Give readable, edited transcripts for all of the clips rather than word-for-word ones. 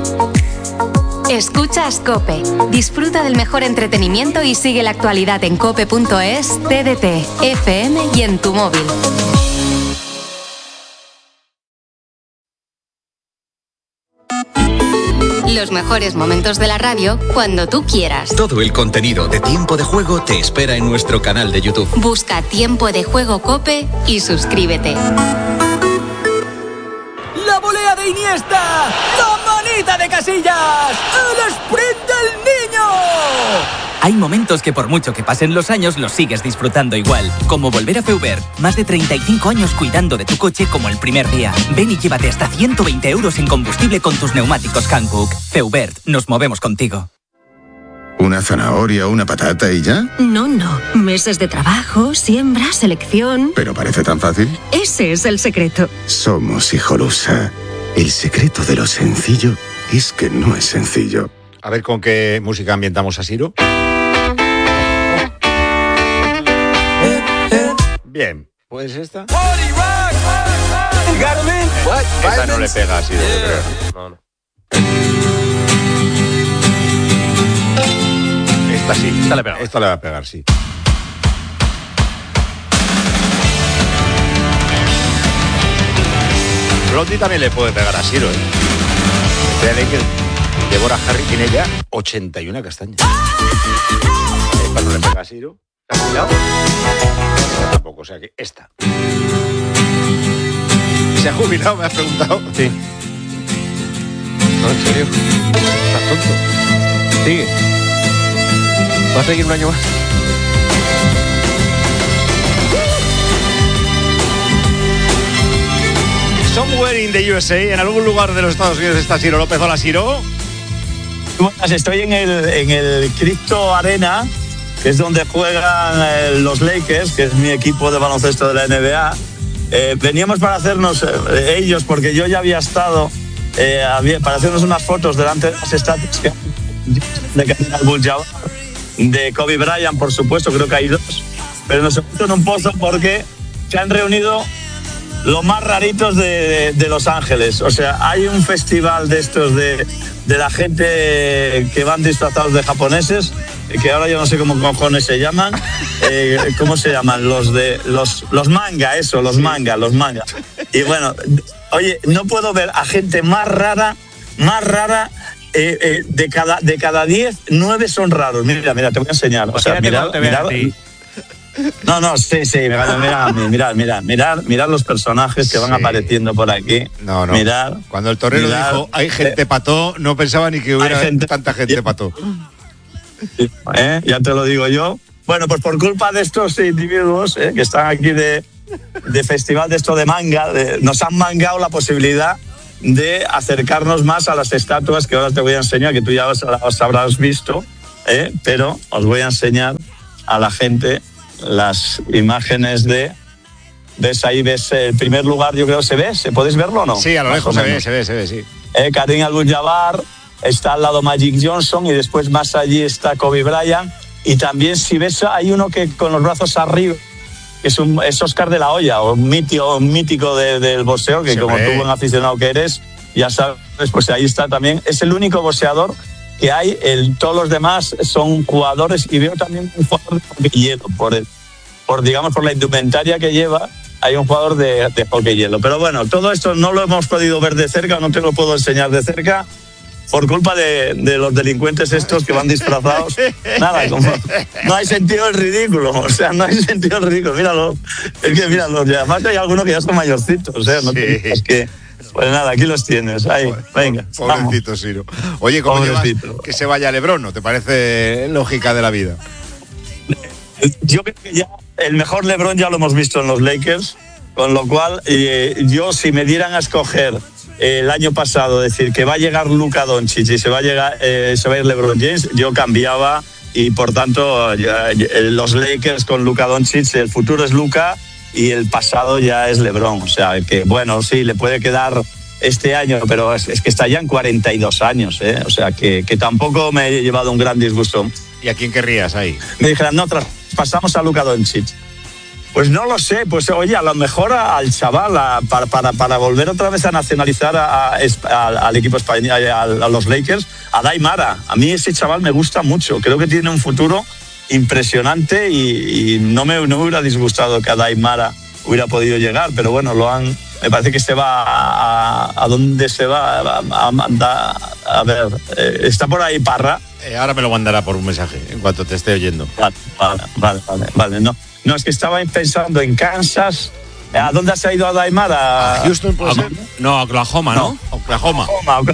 Escuchas COPE. Disfruta del mejor entretenimiento y sigue la actualidad en cope.es, TDT, FM y en tu móvil. Los mejores momentos de la radio cuando tú quieras. Todo el contenido de Tiempo de Juego te espera en nuestro canal de YouTube. Busca Tiempo de Juego COPE y suscríbete. ¡La volea de Iniesta! ¡La manita de Casillas! ¡El sprint del niño! Hay momentos que por mucho que pasen los años los sigues disfrutando igual. Como volver a Feubert. Más de 35 años cuidando de tu coche como el primer día. Ven y llévate hasta 120 euros en combustible con tus neumáticos Hankook. Feubert, nos movemos contigo. ¿Una zanahoria, una patata y ya? No. Meses de trabajo, siembra, selección... ¿Pero parece tan fácil? Ese es el secreto. Somos Hijolusa. El secreto de lo sencillo es que no es sencillo. A ver con qué música ambientamos a Siro. Bien, pues esta. Esta no le pega a Siro, yo creo. No. Esta sí. Esta le va a pegar, sí. Blondie también le puede pegar a Siro, ¿eh? Espérate que Deborah Harry tiene ya 81 castañas. Esta no le pega a Siro. ¿Te has cuidado? Esta tampoco, o sea que esta. ¿Se ha jubilado? Me has preguntado. Sí. No, en serio. ¿Estás tonto? Sigue. ¿Va a seguir un año más? Somewhere in the USA, en algún lugar de los Estados Unidos está Siro López. Hola, Siro. Buenas, estoy en el Crypto Arena, que es donde juegan los Lakers, que es mi equipo de baloncesto de la NBA. Veníamos para hacernos ellos, porque yo ya había estado, para hacernos unas fotos delante de las estatuas de Kareem Abdul-Jabbar, de Kobe Bryant, por supuesto, creo que hay dos, pero nos hemos metido en un pozo porque se han reunido los más raritos de Los Ángeles. O sea, hay un festival de estos de la gente que van disfrazados de japoneses, que ahora yo no sé cómo cojones se llaman. ¿Cómo se llaman? Los manga, eso, los manga. Y bueno, oye, no puedo ver a gente más rara. De cada 10, 9 son raros. Mira, te voy a enseñar. O sea, mirad. No, sí, mirad los personajes que van apareciendo por aquí. No. Mirad. Cuando el torero dijo, hay gente pató, no pensaba ni que hubiera tanta gente pató. Ya te lo digo yo. Bueno, pues por culpa de estos individuos que están aquí de festival de esto de manga, nos han mangado la posibilidad de acercarnos más a las estatuas que ahora te voy a enseñar, que tú ya os habrás visto, pero os voy a enseñar a la gente las imágenes de... ¿Ves ahí? ¿Ves el primer lugar? Yo creo que se ve. ¿Podéis verlo o no? Sí, a lo lejos se ve, sí. Kareem Abdul-Jabbar, está al lado Magic Johnson y después más allí está Kobe Bryant. Y también, si ves, hay uno que con los brazos arriba, que es Oscar de la Hoya, un mítico del boxeo, que como tú, buen aficionado que eres, ya sabes, pues ahí está también. Es el único boxeador que hay, todos los demás son jugadores, y veo también un jugador de hockey hielo, por la indumentaria que lleva, hay un jugador de hockey hielo. Pero bueno, todo esto no lo hemos podido ver de cerca, no te lo puedo enseñar de cerca, por culpa de los delincuentes estos que van disfrazados. Nada, como no hay sentido del ridículo, míralo, es que míralo, ya, además hay algunos que ya son mayorcitos, es que... Pues nada, aquí los tienes. Ahí, venga. Pobrecito, vamos. Siro. Oye, ¿cómo llevas que se vaya LeBron? ¿No te parece lógica de la vida? Yo creo que ya el mejor LeBron ya lo hemos visto en los Lakers, con lo cual yo, si me dieran a escoger el año pasado, decir que va a llegar Luka Doncic y se va a ir LeBron James, yo cambiaba, y por tanto los Lakers con Luka Doncic, el futuro es Luka y el pasado ya es LeBron. O sea, que bueno, sí, le puede quedar este año, pero es que está ya en 42 años, O sea, que tampoco me he llevado un gran disgusto. ¿Y a quién querrías ahí? Me dijeron, no, pasamos a Luka Doncic. Pues no lo sé, pues oye, a lo mejor al chaval, para volver otra vez a nacionalizar al equipo español, a los Lakers, a Daimara. A mí ese chaval me gusta mucho, creo que tiene un futuro impresionante y no me hubiera disgustado que a Daimara hubiera podido llegar, pero bueno, me parece que se va a dónde se va a ver, está por ahí Parra. Ahora me lo mandará por un mensaje en cuanto te esté oyendo. Vale, no, es que estaba pensando en Kansas. ¿A dónde se ha ido a Daimara? ¿A Houston puede ser? No, Oklahoma, ¿no? Oklahoma.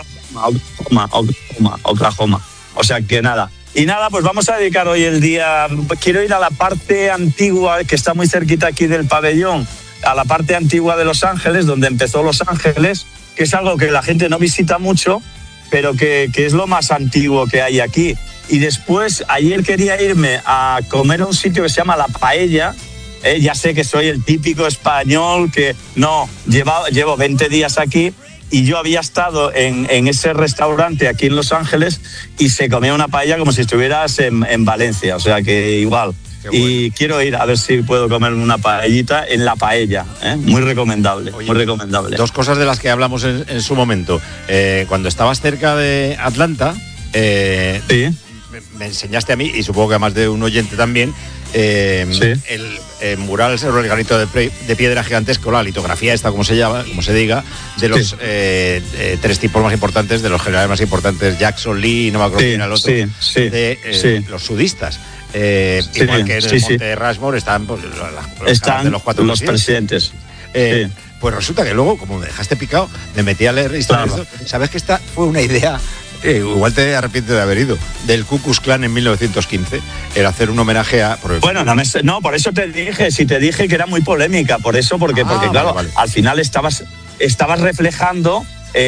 Oklahoma. O sea que nada. Y nada, pues vamos a dedicar hoy el día. Quiero ir a la parte antigua, que está muy cerquita aquí del pabellón, a la parte antigua de Los Ángeles, donde empezó Los Ángeles, que es algo que la gente no visita mucho, pero que es lo más antiguo que hay aquí. Y después, ayer quería irme a comer a un sitio que se llama La Paella. Ya sé que soy el típico español que no, llevo 20 días aquí y yo había estado en ese restaurante aquí en Los Ángeles y se comía una paella como si estuvieras en Valencia, o sea que igual. Bueno. Y quiero ir a ver si puedo comer una paellita en La Paella, muy recomendable. Oye, muy recomendable. Dos cosas de las que hablamos en su momento. Cuando estabas cerca de Atlanta, sí. Me enseñaste a mí, y supongo que a más de un oyente también, sí. el mural sobre el granito de piedra gigantesco, la litografía esta, como se llama, como se diga, de los sí. Tres tipos más importantes, de los generales más importantes, Jackson, Lee, y no me acuerdo quién era el otro, de los sudistas. Igual que en el Monte Rushmore están, pues, están de los cuatro los presidentes. Pues resulta que luego, como me dejaste picado, me metí a leer historias. Claro. ¿Sabes que esta fue una idea? Igual te arrepientes de haber ido, del Ku Klux Klan en 1915, era hacer un homenaje a... Bueno, no, por eso te dije que era muy polémica, porque claro, vale. Al final estabas reflejando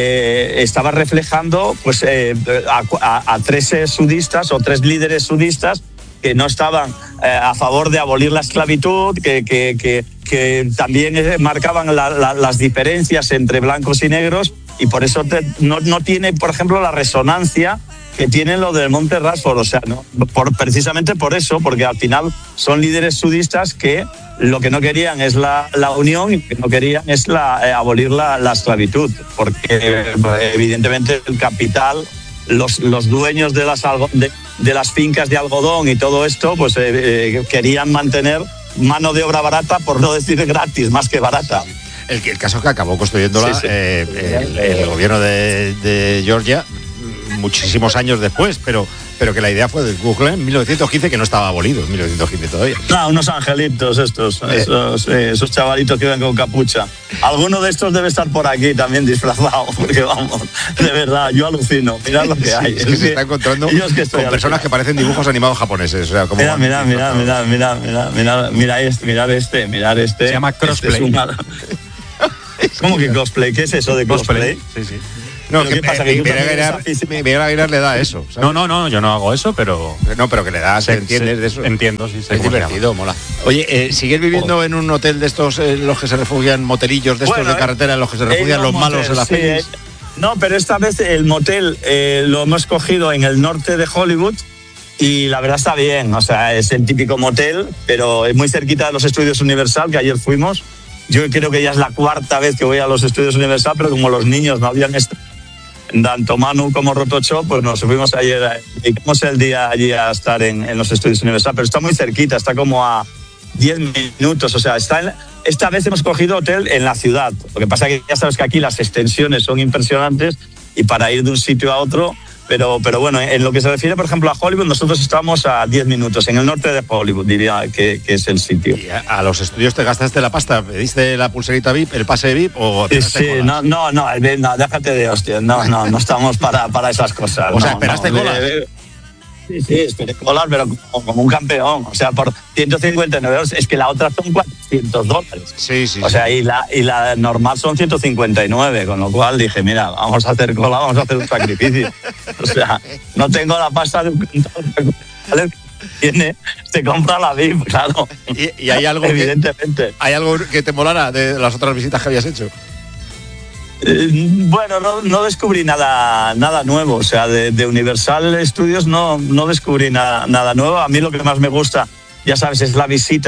pues a tres sudistas o tres líderes sudistas que no estaban a favor de abolir la esclavitud, que también marcaban las diferencias entre blancos y negros, y por eso no tiene, por ejemplo, la resonancia que tiene lo del Monte Rushmore. O sea, ¿no? Precisamente por eso, porque al final son líderes sudistas que lo que no querían es la unión, y lo que no querían es abolir la esclavitud, porque evidentemente el capital, los dueños de las fincas de algodón y todo esto, pues querían mantener mano de obra barata, por no decir gratis, más que barata. El caso que acabó construyéndola el gobierno de Georgia muchísimos años después, pero que la idea fue del Ku Klux Klan en 1915, que no estaba abolido en 1915 todavía. No, unos angelitos esos chavalitos que iban con capucha. Alguno de estos debe estar por aquí también disfrazado, porque vamos, de verdad, yo alucino. Mirad lo que hay. Es que se está encontrando con personas que parecen dibujos animados japoneses. O sea, como mira este. Se llama cosplay. ¿Cómo que cosplay? ¿Qué es eso de cosplay? Sí. No, ¿qué pasa? Miguel Aguilar le da eso, ¿sabes? No, yo no hago eso, pero... No, pero que le das, ¿entiendes de eso? Entiendo, sí. Es divertido, mola. Oye, ¿sigues viviendo en un hotel de estos, los que se refugian, motelillos de estos de carretera, en los que se refugian los malos en las pelis? No, pero esta vez el motel lo hemos cogido en el norte de Hollywood y la verdad está bien. O sea, es el típico motel, pero es muy cerquita de los estudios Universal, que ayer fuimos. Yo creo que ya es la cuarta vez que voy a los estudios Universal, pero como los niños no habían estado, tanto Manu como Rotocho, pues nos fuimos ayer, dedicamos el día allí a estar en los estudios Universal, pero está muy cerquita, está como a 10 minutos, o sea, esta vez hemos cogido hotel en la ciudad. Lo que pasa es que ya sabes que aquí las extensiones son impresionantes y para ir de un sitio a otro, pero bueno, en lo que se refiere, por ejemplo, a Hollywood, nosotros estamos a 10 minutos, en el norte de Hollywood, diría que es el sitio. ¿Y a los estudios te gastaste la pasta? ¿Pediste la pulserita VIP, el pase VIP o te no, déjate de hostia, no estamos para esas cosas. O sea, ¿esperaste colas? Sí, esperé colas, pero como un campeón. O sea, por 159 euros. Es que la otra son $400. Sí. O sea, y la normal son 159, con lo cual dije, mira, vamos a hacer cola, vamos a hacer un sacrificio. O sea, no tengo la pasta de un contador. Se compra la VIP, claro. ¿Y hay algo evidentemente? ¿Hay algo que te molara de las otras visitas que habías hecho? Bueno, no descubrí nada nuevo. O sea, de Universal Studios no descubrí nada nuevo. A mí lo que más me gusta, ya sabes, es la visita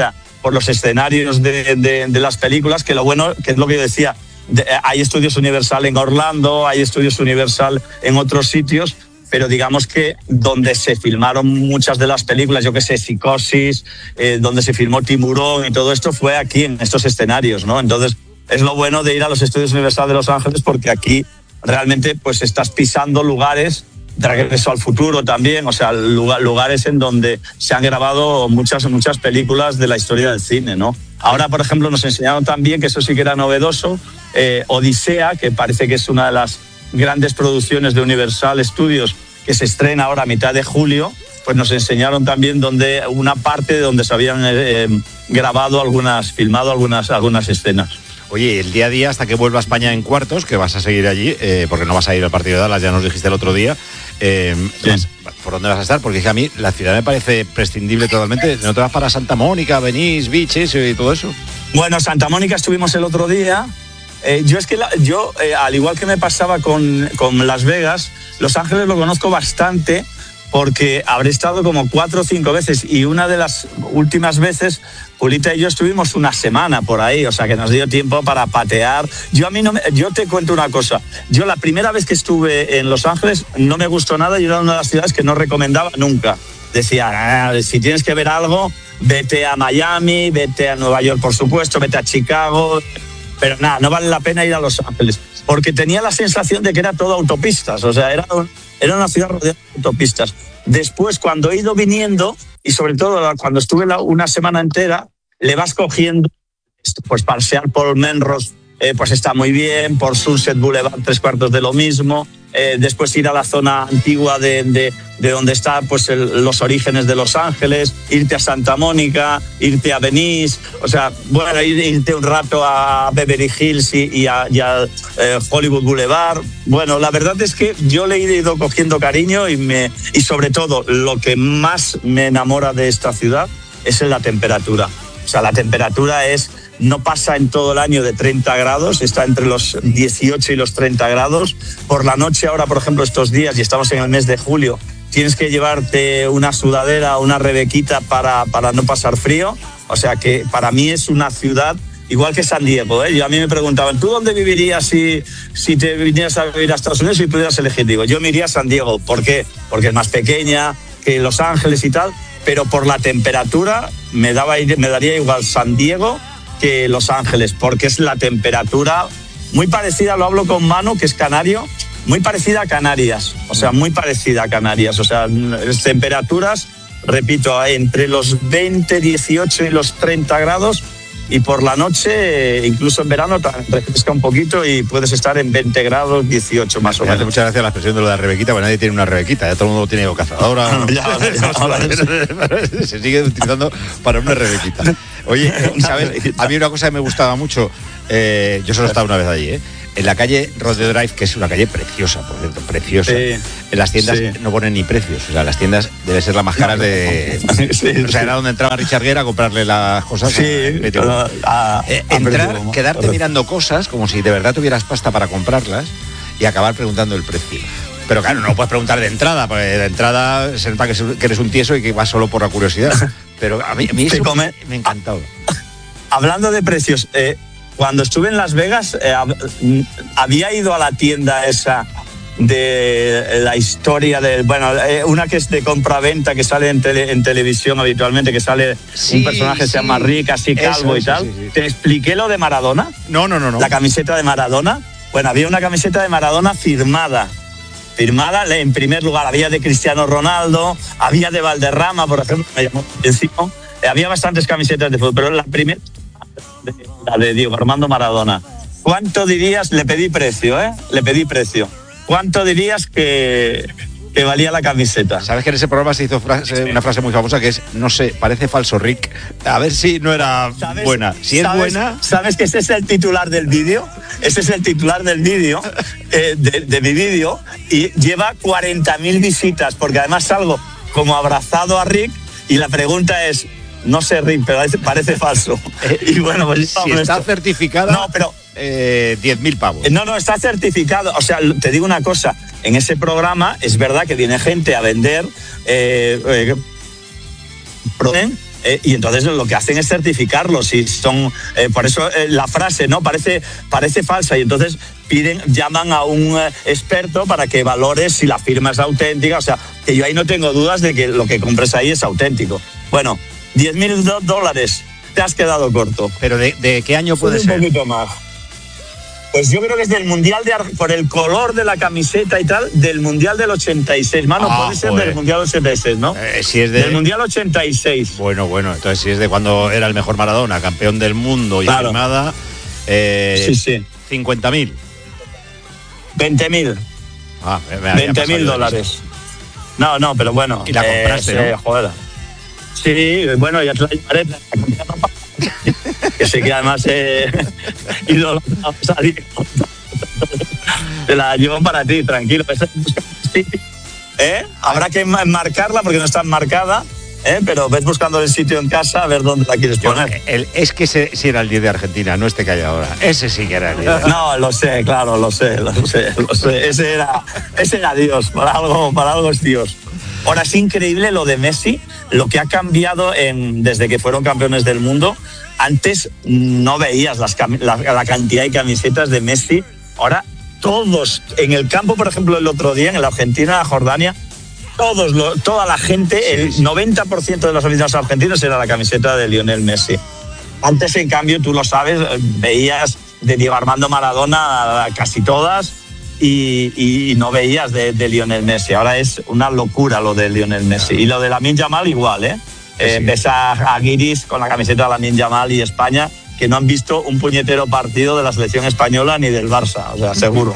por los escenarios de las películas, que lo bueno, que es lo que yo decía, hay estudios Universal en Orlando, hay estudios Universal en otros sitios, pero digamos que donde se filmaron muchas de las películas, yo que sé, Psicosis, donde se filmó Tiburón y todo esto, fue aquí en estos escenarios, ¿no? Entonces, es lo bueno de ir a los estudios Universal de Los Ángeles, porque aquí realmente pues estás pisando lugares de Regreso al Futuro también, o sea, lugares en donde se han grabado muchas películas de la historia del cine, ¿no? Ahora, por ejemplo, nos enseñaron también, que eso sí que era novedoso, Odisea, que parece que es una de las grandes producciones de Universal Studios, que se estrena ahora a mitad de julio, pues nos enseñaron también una parte de donde se habían filmado algunas escenas. Oye, el día a día hasta que vuelva a España en cuartos, que vas a seguir allí, porque no vas a ir al partido de Dallas, ya nos dijiste el otro día, ¿por dónde vas a estar? Porque es que a mí la ciudad me parece prescindible totalmente. ¿No te vas para Santa Mónica, Venice Beach y todo eso? Bueno, Santa Mónica estuvimos el otro día. Yo al igual que me pasaba con Las Vegas, Los Ángeles lo conozco bastante, porque habré estado como 4 o 5 veces, y una de las últimas veces Julita y yo estuvimos una semana por ahí, o sea que nos dio tiempo para patear. Yo te cuento una cosa, yo la primera vez que estuve en Los Ángeles no me gustó nada, y era una de las ciudades que no recomendaba nunca. Decía, si tienes que ver algo, vete a Miami, vete a Nueva York, por supuesto, vete a Chicago, pero nada, no vale la pena ir a Los Ángeles, porque tenía la sensación de que era todo autopistas, o sea, era una ciudad rodeada de autopistas. Después, cuando he ido viniendo, y sobre todo cuando estuve una semana entera, le vas cogiendo, pues pasear por Melrose, pues está muy bien, por Sunset Boulevard 3/4 de lo mismo, después ir a la zona antigua de donde están pues los orígenes de Los Ángeles, irte a Santa Mónica, irte a Venice, o sea, bueno, irte un rato a Beverly Hills y a Hollywood Boulevard. Bueno, la verdad es que yo le he ido cogiendo cariño, y sobre todo lo que más me enamora de esta ciudad es la temperatura. O sea, la temperatura no pasa en todo el año de 30 grados, está entre los 18 y los 30 grados. Por la noche ahora, por ejemplo, estos días, y estamos en el mes de julio, tienes que llevarte una sudadera o una rebequita para no pasar frío. O sea que para mí es una ciudad igual que San Diego, ¿eh? A mí me preguntaban, ¿tú dónde vivirías si te vinieras a vivir a Estados Unidos y pudieras elegir? Digo, yo me iría a San Diego. ¿Por qué? Porque es más pequeña que Los Ángeles y tal, pero por la temperatura me daría igual San Diego que Los Ángeles, porque es la temperatura muy parecida, lo hablo con Manu, que es canario, muy parecida a Canarias, o sea, muy parecida a Canarias, o sea, temperaturas, repito, entre los 20, 18 y los 30 grados, y por la noche, incluso en verano, refresca un poquito y puedes estar en 20 grados, 18 más o menos. Muchas gracias a la expresión de lo de la rebequita, porque nadie tiene una rebequita, ya todo el mundo tiene cazadora. Se sigue utilizando para una rebequita. Oye, ¿sabes? A mí una cosa que me gustaba mucho, yo solo he estado una vez allí, en la calle Rodeo Drive, que es una calle preciosa, por cierto, preciosa. Sí, en las tiendas no ponen ni precios, o sea, las tiendas deben ser las más caras de... o sea, era donde entraba Richard Gere a comprarle las cosas. Entrar, quedarte mirando cosas como si de verdad tuvieras pasta para comprarlas y acabar preguntando el precio. Pero claro, no puedes preguntar de entrada, porque de entrada se nota que eres un tieso y que vas solo por la curiosidad. Pero a mí eso me encantaba. Hablando de precios, cuando estuve en Las Vegas, había ido a la tienda esa de la historia una que es de compra-venta, que sale en televisión habitualmente, que sale un personaje que se llama Rick, así calvo y tal. Sí. ¿Te expliqué lo de Maradona? No. La camiseta de Maradona. Bueno, había una camiseta de Maradona firmada en primer lugar, había de Cristiano Ronaldo, había de Valderrama, por ejemplo, me llamó encima. Había bastantes camisetas de fútbol, pero la primera, la de Diego Armando Maradona. ¿Cuánto dirías? Le pedí precio. ¿Cuánto dirías que valía la camiseta? Sabes que en ese programa se hizo una frase muy famosa que es, no sé, parece falso Rick. A ver si no era buena. Si es buena... ¿Sabes que ese es el titular del vídeo? Ese es el titular del vídeo, de mi vídeo, y lleva 40.000 visitas, porque además salgo como abrazado a Rick, y la pregunta es, no sé Rick, pero parece falso. Y bueno, pues si está certificada... No, pero... 10.000 pavos. No, está certificado. O sea, te digo una cosa, en ese programa es verdad que viene gente a vender y entonces lo que hacen es certificarlos y son por eso la frase no parece falsa y entonces llaman a un experto para que valore si la firma es auténtica, o sea, que yo ahí no tengo dudas de que lo que compres ahí es auténtico. Bueno, $10,000, te has quedado corto. ¿Pero de qué año puede ser? Un poquito más. Pues yo creo que es del Mundial por el color de la camiseta y tal, del Mundial del 86. Mano, puede ser del Mundial 86, ¿no? Si es del Mundial 86. Bueno, entonces si es de cuando era el mejor Maradona, campeón del mundo y firmada, sí. 50.000. 20.000. $20,000. No, pero bueno. Y la compraste, ¿no? Joder. Sí, bueno, ya te la llevaré. Que sé que además te la llevo para ti, tranquilo. Habrá que marcarla porque no está marcada, pero ves buscando el sitio en casa a ver dónde la quieres poner. Es que sí era el 10 de Argentina, no este que hay ahora. Ese sí que era el 10. No, lo sé, claro, lo sé. Ese era Dios, para algo es Dios. Ahora es increíble lo de Messi, lo que ha cambiado desde que fueron campeones del mundo. Antes no veías la cantidad de camisetas de Messi. Ahora todos, en el campo, por ejemplo, el otro día, en la Argentina, Jordania, toda la gente, el 90% de los aficionados argentinos era la camiseta de Lionel Messi. Antes, en cambio, tú lo sabes, veías de Diego Armando Maradona casi todas y no veías de Lionel Messi. Ahora es una locura lo de Lionel Messi. Y lo de Lamine Yamal igual, ves a Guiris con la camiseta de Lamine Yamal y España, que no han visto un puñetero partido de la selección española ni del Barça, o sea, seguro.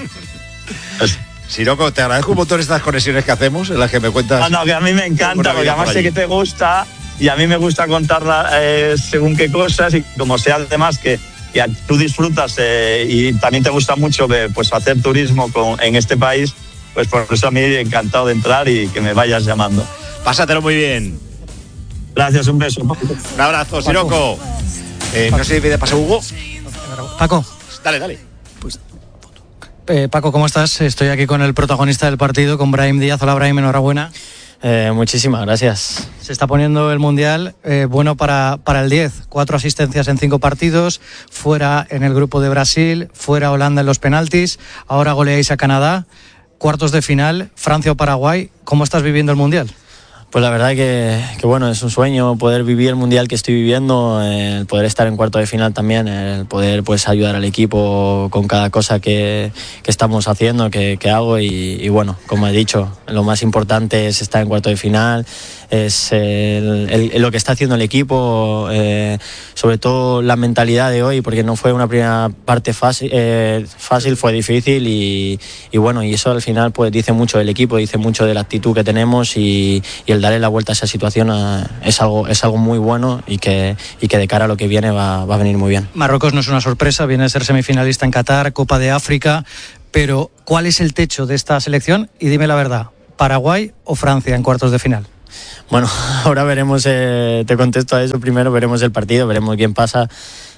Siroco, te agradezco un montón estas conexiones que hacemos, en las que me cuentas. No, que a mí me encanta, porque además sé que te gusta y a mí me gusta contarla según qué cosas, y como sea además que tú disfrutas y también te gusta mucho pues hacer turismo en este país, pues por eso a mí encantado de entrar y que me vayas llamando. Pásatelo muy bien. Gracias, un beso. Un abrazo, Siroco. No sé si me pasa Hugo. Paco. Dale. Pues, Paco, ¿cómo estás? Estoy aquí con el protagonista del partido, con Brahim Díaz. Hola, Brahim, enhorabuena. Muchísimas gracias. Se está poniendo el Mundial bueno para el 10. 4 asistencias en 5 partidos, fuera en el grupo de Brasil, fuera Holanda en los penaltis, ahora goleáis a Canadá, cuartos de final, Francia o Paraguay. ¿Cómo estás viviendo el Mundial? Pues la verdad que bueno, es un sueño poder vivir el Mundial que estoy viviendo, el poder estar en cuarto de final también, el poder pues ayudar al equipo con cada cosa que estamos haciendo, que hago y bueno, como he dicho, lo más importante es estar en cuarto de final, es lo que está haciendo el equipo, sobre todo la mentalidad de hoy, porque no fue una primera parte fácil, fue difícil y bueno, y eso al final pues dice mucho del equipo, dice mucho de la actitud que tenemos y el darle la vuelta a esa situación es algo muy bueno y que de cara a lo que viene va a venir muy bien. Marruecos no es una sorpresa, viene a ser semifinalista en Qatar, Copa de África, pero ¿cuál es el techo de esta selección? Y dime la verdad, ¿Paraguay o Francia en cuartos de final? Bueno, ahora veremos, te contesto a eso primero, veremos el partido, veremos quién pasa.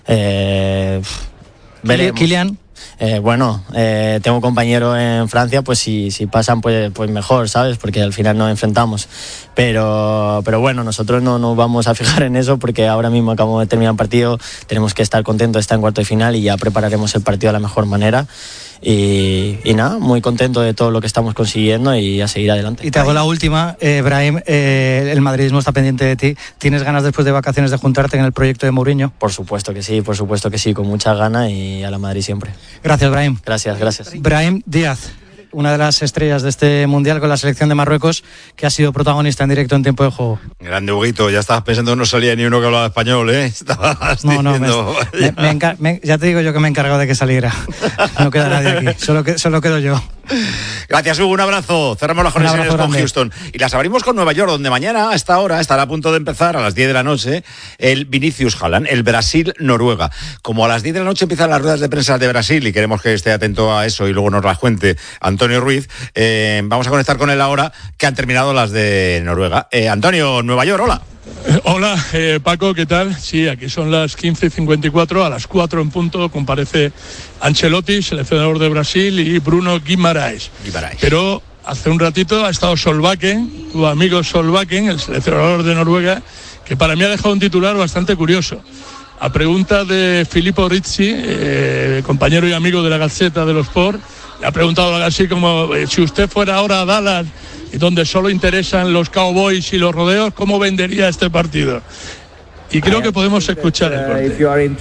Veremos. Kylian. Bueno, tengo compañero en Francia, pues si pasan pues mejor, ¿sabes? Porque al final nos enfrentamos. Pero bueno, nosotros no nos vamos a fijar en eso porque ahora mismo acabamos de terminar el partido, tenemos que estar contentos de estar en cuarto de final y ya prepararemos el partido de la mejor manera. Y nada, muy contento de todo lo que estamos consiguiendo y a seguir adelante. Y te hago la última, Brahim, el madridismo está pendiente de ti. ¿Tienes ganas después de vacaciones de juntarte en el proyecto de Mourinho? Por supuesto que sí, con muchas ganas y a la Madrid siempre. Gracias, Brahim. Gracias. Brahim Díaz, una de las estrellas de este Mundial con la selección de Marruecos, que ha sido protagonista en directo en tiempo de juego. Grande, Huguito, ya estabas pensando que no salía ni uno que hablaba español, ¿eh? Estabas diciendo... ya te digo yo que me he encargado de que saliera. No queda nadie aquí, solo quedo yo. Gracias, Hugo, un abrazo. Cerramos las conexiones con Houston y las abrimos con Nueva York, donde mañana a esta hora estará a punto de empezar a las 10 de la noche el Vinicius Haaland, el Brasil-Noruega. Como a las 10 de la noche empiezan las ruedas de prensa de Brasil y queremos que esté atento a eso y luego nos las cuente Antonio Ruiz, vamos a conectar con él ahora que han terminado las de Noruega. Antonio, Nueva York, hola. Hola, Paco, ¿qué tal? Sí, aquí son las 15:54, a las 4 en punto comparece Ancelotti, seleccionador de Brasil, y Bruno Guimaraes. Pero hace un ratito ha estado Solbakken, tu amigo Solbakken, el seleccionador de Noruega, que para mí ha dejado un titular bastante curioso. A pregunta de Filippo Rizzi, compañero y amigo de la Gazzetta dello Sport, le ha preguntado algo así como, si usted fuera ahora a Dallas, donde solo interesan los cowboys y los rodeos, ¿cómo vendería este partido? Y creo que podemos escuchar el corte.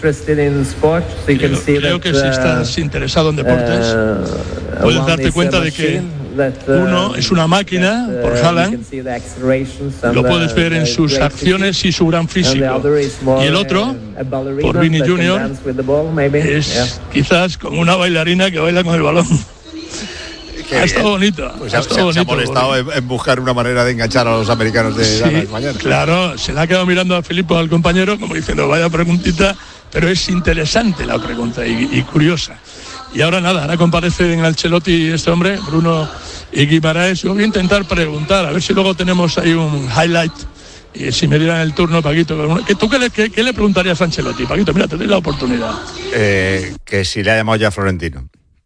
Creo que si estás interesado en deportes, puedes darte cuenta de que uno es una máquina por Haaland, lo puedes ver en sus acciones y su gran físico, y el otro, por Vini Jr., es quizás como una bailarina que baila con el balón. Ha estado bonito. Pues se ha molestado en buscar una manera de enganchar a los americanos de Dallas mañana. Claro, se le ha quedado mirando a Filippo, al compañero, como diciendo, vaya preguntita, pero es interesante la pregunta y curiosa. Y ahora nada, ahora comparece en Ancelotti este hombre, Bruno y Guimaraes. Yo voy a intentar preguntar, a ver si luego tenemos ahí un highlight. Y si me dieran el turno, Paquito, ¿tú qué le preguntarías a Ancelotti? Paquito, mira, te doy la oportunidad. Que si le ha llamado ya Florentino.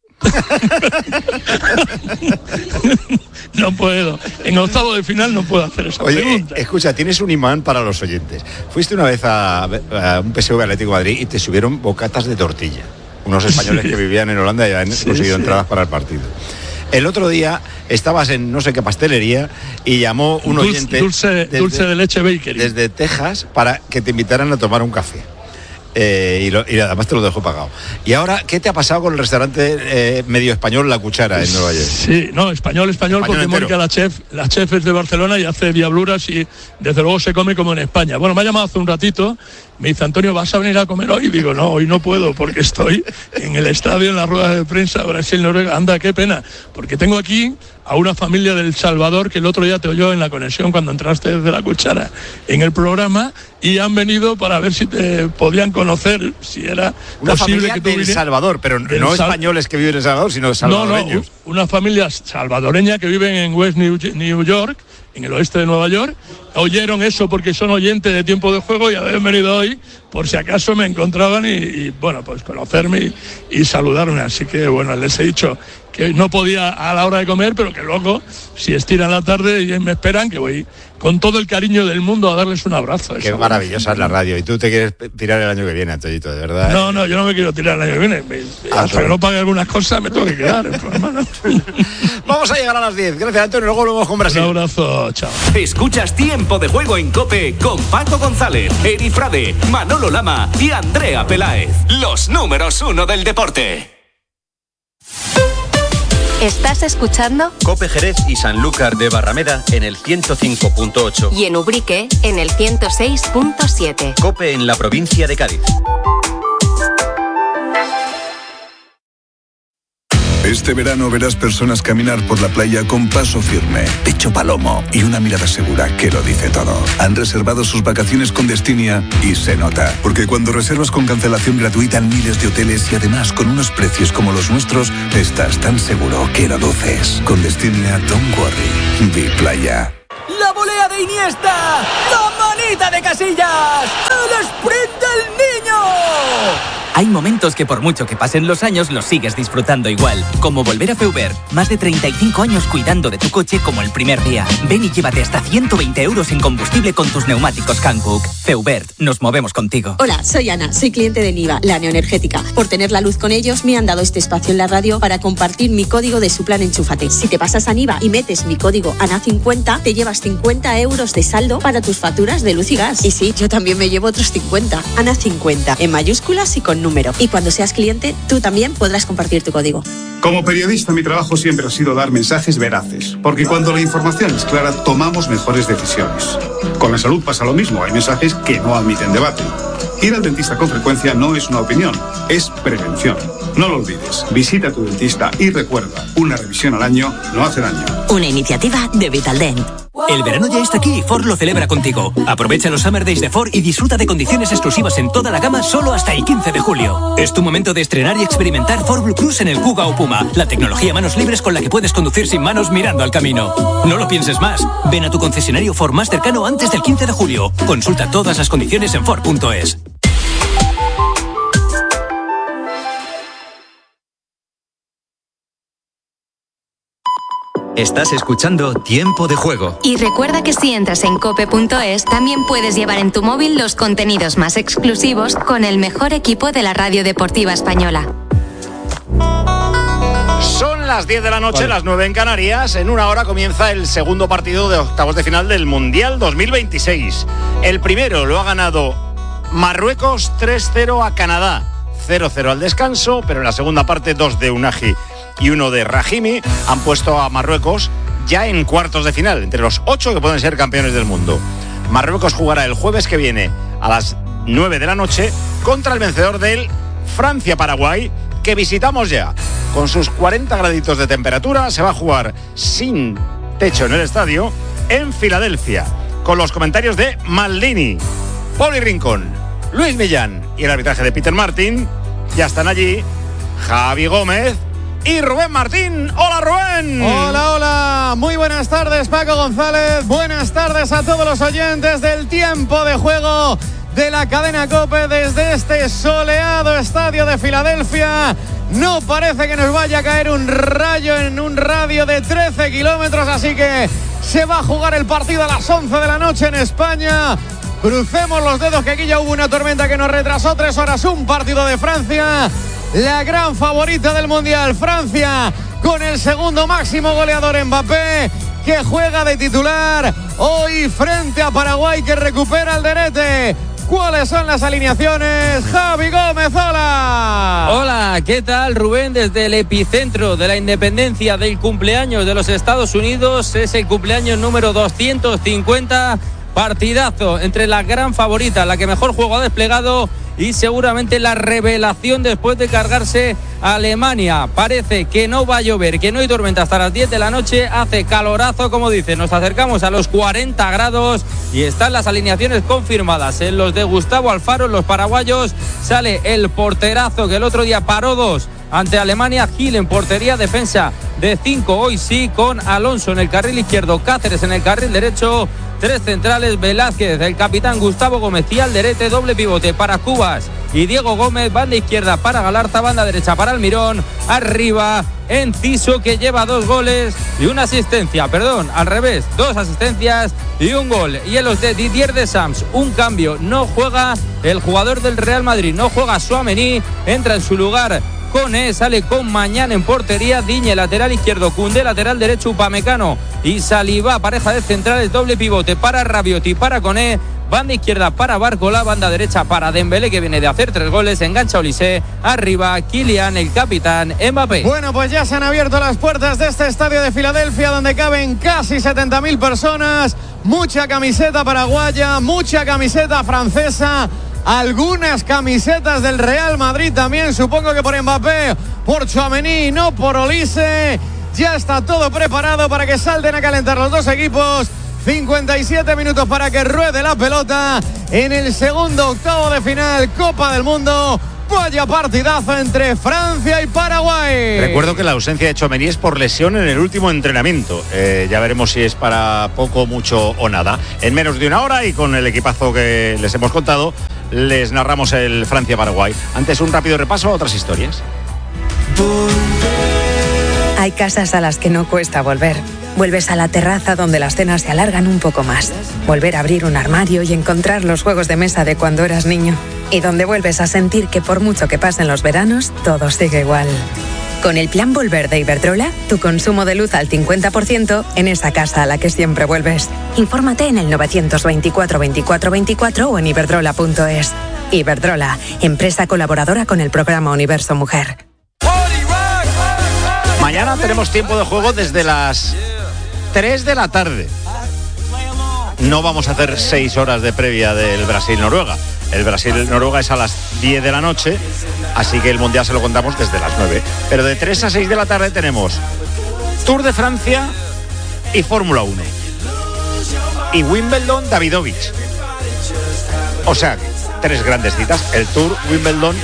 No puedo. En octavo de final no puedo hacer esa pregunta. Escucha, tienes un imán para los oyentes. Fuiste una vez a un PSV Atlético de Madrid y te subieron bocatas de tortilla. Unos españoles que vivían en Holanda y han conseguido entradas para el partido. El otro día estabas en no sé qué pastelería y llamó un oyente dulce de leche bakery desde Texas para que te invitaran a tomar un café. Y además te lo dejo pagado. Y ahora, ¿qué te ha pasado con el restaurante medio español La Cuchara en Nueva York? Sí, no, español porque Mónica, la chef es de Barcelona y hace diabluras y desde luego se come como en España. Bueno, me ha llamado hace un ratito, me dice, Antonio, ¿vas a venir a comer hoy? Y digo, no, hoy no puedo porque estoy en el estadio, en la rueda de prensa Brasil-Noruega. Anda, qué pena, porque tengo aquí a una familia del Salvador que el otro día te oyó en la conexión cuando entraste desde La Cuchara en el programa y han venido para ver si te podían conocer, si era una posible familia que tú del Salvador, pero no españoles que viven en El Salvador, sino salvadoreños. No, una familia salvadoreña que viven en West New York, en el oeste de Nueva York. Oyeron eso porque son oyentes de Tiempo de Juego y habían venido hoy por si acaso me encontraban y bueno, pues conocerme y saludarme. Así que bueno, les he dicho que no podía a la hora de comer, pero que luego, si estiran la tarde y me esperan, que voy con todo el cariño del mundo a darles un abrazo. Qué maravillosa es la radio. Y tú te quieres tirar el año que viene, Antoñito, de verdad. No, yo no me quiero tirar el año que viene. Hasta que no pague algunas cosas me tengo que quedar. Vamos a llegar a las 10. Gracias, Antonio. Luego volvemos con Brasil. Un abrazo, chao. Escuchas Tiempo de Juego en COPE con Paco González, Eri Frade, Manolo Lama y Andrea Peláez. Los números 1 del deporte. ¿Estás escuchando? COPE Jerez y Sanlúcar de Barrameda en el 105.8. Y en Ubrique en el 106.7. COPE en la provincia de Cádiz. Este verano verás personas caminar por la playa con paso firme, pecho palomo y una mirada segura que lo dice todo. Han reservado sus vacaciones con Destinia y se nota, porque cuando reservas con cancelación gratuita en miles de hoteles y además con unos precios como los nuestros, estás tan seguro que lo duces. Con Destinia, don't worry, vi playa. La volea de Iniesta, la manita de Casillas, el sprint del niño. Hay momentos que por mucho que pasen los años los sigues disfrutando igual, como volver a Feubert. Más de 35 años cuidando de tu coche como el primer día. Ven y llévate hasta 120 euros en combustible con tus neumáticos Hankook. Feubert, nos movemos contigo. Hola, soy Ana, soy cliente de Niva, la neoenergética. Por tener la luz con ellos me han dado este espacio en la radio para compartir mi código de su plan Enchúfate. Si te pasas a Niva y metes mi código ANA50, te llevas 50 euros de saldo para tus facturas de luz y gas. Y sí, yo también me llevo otros 50. ANA50, en mayúsculas y con número. Y cuando seas cliente, tú también podrás compartir tu código. Como periodista, mi trabajo siempre ha sido dar mensajes veraces, porque cuando la información es clara, tomamos mejores decisiones. Con la salud pasa lo mismo, hay mensajes que no admiten debate. Ir al dentista con frecuencia no es una opinión, es prevención. No lo olvides, visita a tu dentista y recuerda, una revisión al año no hace daño. Una iniciativa de Vitaldent. El verano ya está aquí y Ford lo celebra contigo. Aprovecha los Summer Days de Ford y disfruta de condiciones exclusivas en toda la gama solo hasta el 15 de julio. Es tu momento de estrenar y experimentar Ford Blue Cruise en el Kuga o Puma, la tecnología manos libres con la que puedes conducir sin manos mirando al camino. No lo pienses más. Ven a tu concesionario Ford más cercano antes del 15 de julio. Consulta todas las condiciones en Ford.es. Estás escuchando Tiempo de Juego. Y recuerda que si entras en cope.es, también puedes llevar en tu móvil los contenidos más exclusivos con el mejor equipo de la radio deportiva española. Son las 10 de la noche, las 9 en Canarias. En una hora comienza el segundo partido de octavos de final del Mundial 2026. El primero lo ha ganado Marruecos 3-0 a Canadá. 0-0 al descanso, pero en la segunda parte 2 de Unagi y 1 de Rahimi han puesto a Marruecos ya en cuartos de final, entre los 8 que pueden ser campeones del mundo. Marruecos jugará el jueves que viene a las 9 de la noche contra el vencedor del Francia-Paraguay, que visitamos ya. Con sus 40 graditos de temperatura se va a jugar sin techo en el estadio en Filadelfia, con los comentarios de Maldini, Poli Rincón, Luis Millán y el arbitraje de Peter Martin. Ya están allí Javi Gómez y Rubén Martín. ¡Hola, Rubén! Hola, hola. Muy buenas tardes, Paco González. Buenas tardes a todos los oyentes del Tiempo de Juego de la cadena COPE desde este soleado estadio de Filadelfia. No parece que nos vaya a caer un rayo en un radio de 13 kilómetros, así que se va a jugar el partido a las 11 de la noche en España. Crucemos los dedos, que aquí ya hubo una tormenta que nos retrasó 3 horas. Un partido de Francia, la gran favorita del Mundial. Francia con el segundo máximo goleador, Mbappé, que juega de titular hoy frente a Paraguay, que recupera el Derete. ¿Cuáles son las alineaciones? Javi Gómez, hola. Hola, ¿qué tal, Rubén? Desde el epicentro de la independencia del cumpleaños de los Estados Unidos. Es el cumpleaños número 250. Partidazo entre la gran favorita, la que mejor juego ha desplegado, y seguramente la revelación después de cargarse a Alemania. Parece que no va a llover, que no hay tormenta hasta las 10 de la noche. Hace calorazo, como dice. Nos acercamos a los 40 grados y están las alineaciones confirmadas. En los de Gustavo Alfaro, en los paraguayos, sale el porterazo que el otro día paró 2 ante Alemania. Gil en portería, defensa de 5 hoy sí, con Alonso en el carril izquierdo, Cáceres en el carril derecho, 3 centrales, Velázquez, el capitán Gustavo Gómez y Alderete, doble pivote para Cubas y Diego Gómez, banda izquierda para Galarza, banda derecha para Almirón, arriba Enciso, que lleva 2 goles y una asistencia, al revés, 2 asistencias y un gol. Y en los de Didier Deschamps, un cambio, no juega el jugador del Real Madrid, no juega Tchouaméni, entra en su lugar Cone, sale con Mañán en portería, Digne lateral izquierdo, Koundé lateral derecho, Upamecano y Saliba, pareja de centrales, doble pivote para Rabiot y para Cone, banda izquierda para Barcola, banda derecha para Dembélé, que viene de hacer 3 goles, engancha Olise, arriba Kylian, el capitán Mbappé. Bueno, pues ya se han abierto las puertas de este estadio de Filadelfia, donde caben casi 70.000 personas, mucha camiseta paraguaya, mucha camiseta francesa, algunas camisetas del Real Madrid también, supongo que por Mbappé, por Tchouaméni, no por Olise. Ya está todo preparado para que salten a calentar los dos equipos. 57 minutos para que ruede la pelota en el segundo octavo de final, Copa del Mundo. Vaya partidazo entre Francia y Paraguay. Recuerdo que la ausencia de Tchouaméni es por lesión en el último entrenamiento. Ya veremos si es para poco, mucho o nada. En menos de una hora y con el equipazo que les hemos contado, les narramos el Francia-Paraguay. Antes, un rápido repaso a otras historias. Hay casas a las que no cuesta volver. Vuelves a la terraza donde las cenas se alargan un poco más. Volver a abrir un armario y encontrar los juegos de mesa de cuando eras niño. Y donde vuelves a sentir que por mucho que pasen los veranos, todo sigue igual. Con el plan Volver de Iberdrola, tu consumo de luz al 50% en esa casa a la que siempre vuelves. Infórmate en el 924 24 24 o en iberdrola.es. Iberdrola, empresa colaboradora con el programa Universo Mujer. Mañana tenemos tiempo de juego desde las 3 de la tarde. No vamos a hacer 6 horas de previa del Brasil-Noruega. El Brasil-Noruega es a las 10 de la noche, así que el Mundial se lo contamos desde las 9. Pero de 3 a 6 de la tarde tenemos Tour de Francia y Fórmula 1. Y Wimbledon, Davidovich. O sea, 3 grandes citas. El Tour, Wimbledon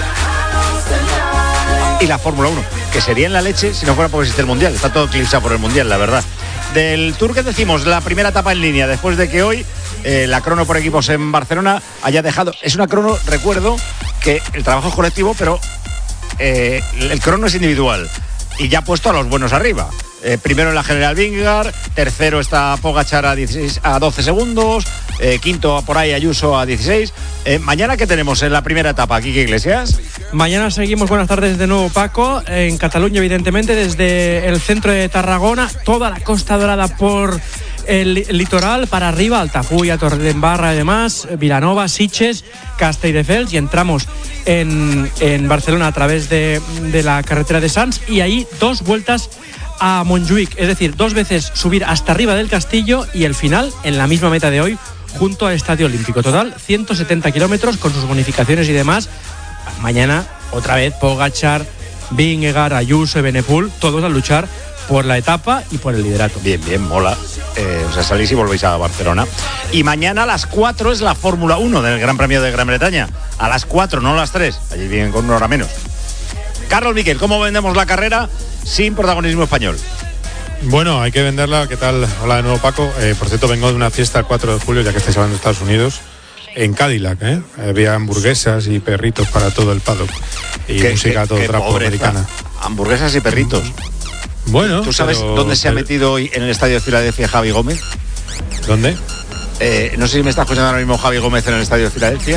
y la Fórmula 1, que sería en la leche si no fuera porque existe el Mundial. Está todo eclipsado por el Mundial, la verdad. Del Tour, que decimos, la primera etapa en línea, después de que hoy la crono por equipos en Barcelona haya dejado... Es una crono, recuerdo, que el trabajo es colectivo, pero el crono es individual y ya ha puesto a los buenos arriba. Primero en la General Vingegaard, tercero está Pogačar a 12 segundos, quinto por ahí Ayuso a 16. Mañana, ¿qué tenemos en la primera etapa, Quique Iglesias? Mañana seguimos, buenas tardes de nuevo, Paco, en Cataluña, evidentemente, desde el centro de Tarragona, toda la Costa Dorada por el litoral para arriba, Altafulla, Torredembarra y demás, Vilanova, Sitges, Castelldefels, y entramos en Barcelona a través de la carretera de Sants, y ahí 2 vueltas a Montjuïc, es decir, 2 veces subir hasta arriba del castillo y el final en la misma meta de hoy junto al Estadio Olímpico. Total 170 kilómetros con sus bonificaciones y demás. Mañana otra vez Pogačar, Vingegaard, Ayuso y Benepul, todos a luchar por la etapa y por el liderato. Bien, mola. O sea, salís y volvéis a Barcelona. Y mañana a las 4 es la Fórmula 1 del Gran Premio de Gran Bretaña. A las 4, no a las 3. Allí vienen con 1 hora menos. Carlos Miquel, ¿cómo vendemos la carrera sin protagonismo español? Bueno, hay que venderla. ¿Qué tal? Hola de nuevo, Paco. Por cierto, vengo de una fiesta el 4 de julio, ya que estáis hablando de Estados Unidos, en Cadillac, había hamburguesas y perritos para todo el paddock. Y música todo trapo americana. Hamburguesas y perritos. Bueno. ¿Tú sabes dónde se ha metido hoy en el estadio de Filadelfia Javi Gómez? ¿Dónde? No sé si me está escuchando ahora mismo Javi Gómez en el estadio de Filadelfia.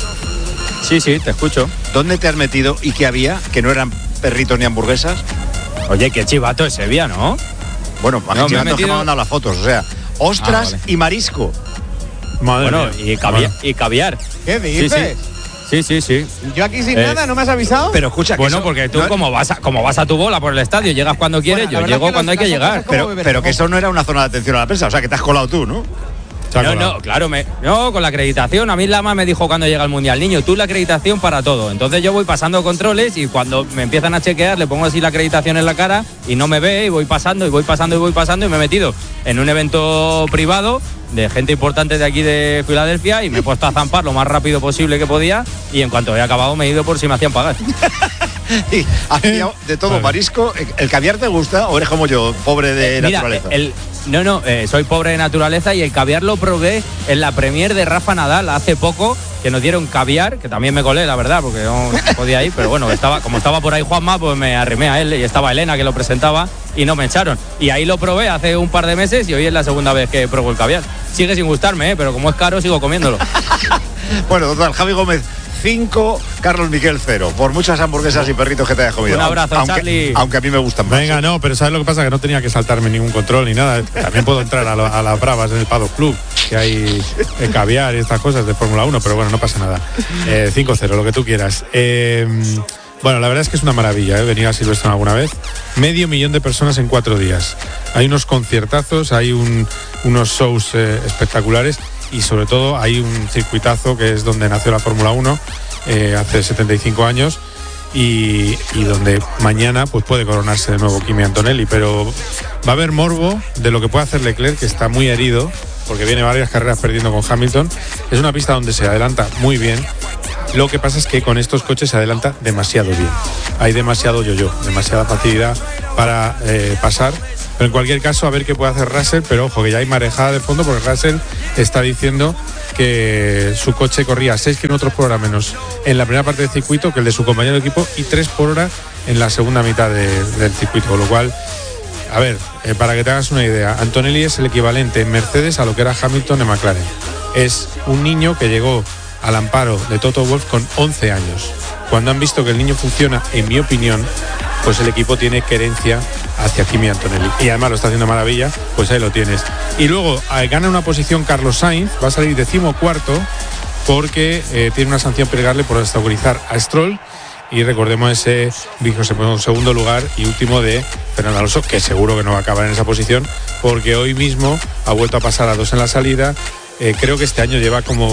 Sí, te escucho. ¿Dónde te has metido y qué había? ¿Que no eran perritos ni hamburguesas? Oye, qué chivato ese día, ¿no? Bueno, no, que me han mandado las fotos, o sea, ostras vale. Y marisco. Madre bueno, mía. Y caviar. ¿Qué dices? Sí. Yo aquí sin nada, ¿no me has avisado? Pero escucha, bueno, porque tú como vas a tu bola por el estadio, llegas cuando quieres, yo llego cuando hay que llegar. Pero que eso no era una zona de atención a la prensa, o sea, que te has colado tú, ¿no? No, claro, con la acreditación. A mí Lama me dijo cuando llega el Mundial, niño, tú la acreditación para todo. Entonces yo voy pasando controles y cuando me empiezan a chequear le pongo así la acreditación en la cara y no me ve y voy pasando y me he metido en un evento privado de gente importante de aquí de Filadelfia y me he puesto a zampar lo más rápido posible que podía y en cuanto he acabado me he ido por si me hacían pagar. Y hacía de todo, marisco. ¿El caviar te gusta o eres como yo, pobre de naturaleza? No, soy pobre de naturaleza y el caviar lo probé en la premier de Rafa Nadal hace poco, que nos dieron caviar, que también me colé, la verdad, porque no podía ir, pero bueno, como estaba por ahí Juanma, pues me arrimé a él y estaba Elena que lo presentaba y no me echaron. Y ahí lo probé hace un par de meses y hoy es la segunda vez que pruebo el caviar. Sigue sin gustarme, pero como es caro sigo comiéndolo. Bueno, total, Javi Gómez 5, Carlos Miquel 0, por muchas hamburguesas y perritos que te hayas comido. Un abrazo, Charlie. Aunque a mí me gustan más. Venga, no, pero ¿sabes lo que pasa? Que no tenía que saltarme ningún control ni nada. También puedo entrar a las bravas en el Paddock Club, que hay caviar y estas cosas de Fórmula 1, pero bueno, no pasa nada. 5-0, lo que tú quieras. Bueno, la verdad es que es una maravilla venir a Silverstone alguna vez. 500.000 de personas en 4 días. Hay unos conciertazos, hay unos shows espectaculares y sobre todo hay un circuitazo que es donde nació la Fórmula 1 hace 75 años y donde mañana pues puede coronarse de nuevo Kimi Antonelli, pero va a haber morbo de lo que puede hacer Leclerc, que está muy herido porque viene varias carreras perdiendo con Hamilton. Es una pista donde se adelanta muy bien. Lo que pasa es que con estos coches se adelanta demasiado bien. Hay demasiado yo-yo, demasiada facilidad para pasar. Pero en cualquier caso, a ver qué puede hacer Russell. Pero ojo, que ya hay marejada de fondo porque Russell está diciendo que su coche corría 6 kilómetros por hora menos en la primera parte del circuito que el de su compañero de equipo y 3 por hora en la segunda mitad del circuito. Con lo cual, a ver, para que te hagas una idea, Antonelli es el equivalente en Mercedes a lo que era Hamilton en McLaren. Es un niño que llegó al amparo de Toto Wolff con 11 años. Cuando han visto que el niño funciona, en mi opinión, pues el equipo tiene querencia hacia Kimi Antonelli. Y además lo está haciendo maravilla, pues ahí lo tienes. Y luego gana una posición Carlos Sainz, va a salir 14º porque tiene una sanción pegarle por obstaculizar a Stroll. Y recordemos ese 22º lugar y último de Fernando Alonso, que seguro que no va a acabar en esa posición, porque hoy mismo ha vuelto a pasar a 2 en la salida. Creo que este año lleva como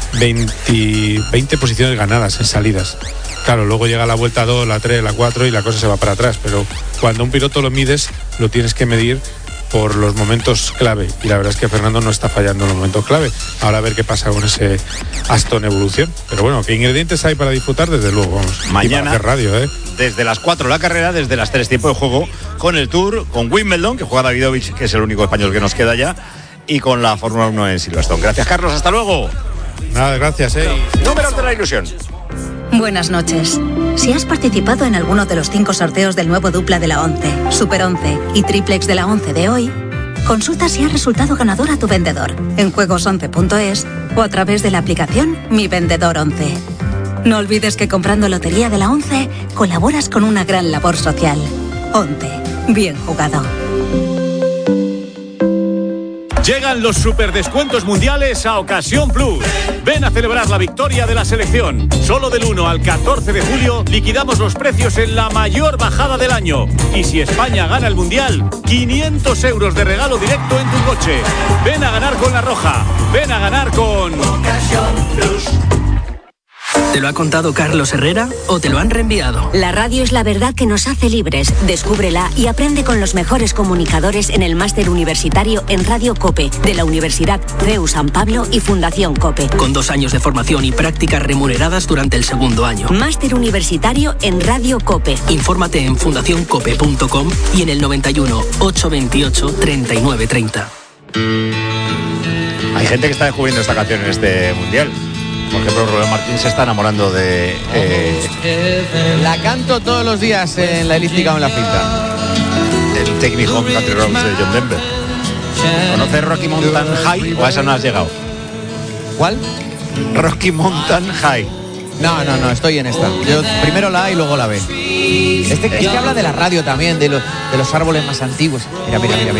20 posiciones ganadas en salidas. Claro, luego llega la vuelta 2, la 3, la 4 y la cosa se va para atrás, pero cuando un piloto lo mides, lo tienes que medir por los momentos clave, y la verdad es que Fernando no está fallando en los momentos clave. Ahora a ver qué pasa con ese Aston Evolución, pero bueno, ¿qué ingredientes hay para disfrutar? Desde luego, vamos. Mañana, hacer radio, desde las 4 la carrera, desde las 3 tiempo de juego, con el Tour, con Wimbledon, que juega Davidovich, que es el único español que nos queda ya, y con la Fórmula 1 en Silverstone. Gracias, Carlos, hasta luego. Nada, gracias. Números de la ilusión. Buenas noches. Si has participado en alguno de los 5 sorteos del nuevo dupla de la 11, Super 11 y Triplex de la 11 de hoy, consulta si has resultado ganador a tu vendedor en juegos11.es o a través de la aplicación Mi Vendedor 11. No olvides que comprando Lotería de la 11 colaboras con una gran labor social. 11. Bien jugado. Llegan los superdescuentos mundiales a Ocasión Plus. Ven a celebrar la victoria de la selección. Solo del 1 al 14 de julio liquidamos los precios en la mayor bajada del año. Y si España gana el mundial, 500 euros de regalo directo en tu coche. Ven a ganar con La Roja. Ven a ganar con Ocasión Plus. ¿Te lo ha contado Carlos Herrera o te lo han reenviado? La radio es la verdad que nos hace libres. Descúbrela y aprende con los mejores comunicadores en el máster universitario en Radio COPE de la Universidad CEU San Pablo y Fundación COPE. Con 2 años de formación y prácticas remuneradas durante el segundo año. Máster universitario en Radio COPE. Infórmate en fundacioncope.com y en el 91 828 3930. Hay gente que está descubriendo esta canción en este mundial. Por ejemplo, Rubén Martín se está enamorando de... La canto todos los días en la elíptica o en la cinta. El Take Me Home Country Roads de John Denver. ¿Conoces Rocky Mountain High o a esa no has llegado? ¿Cuál? Rocky Mountain High. No, estoy en esta. Yo primero la A y luego la B. Es que habla de la radio también, de los árboles más antiguos. Mira.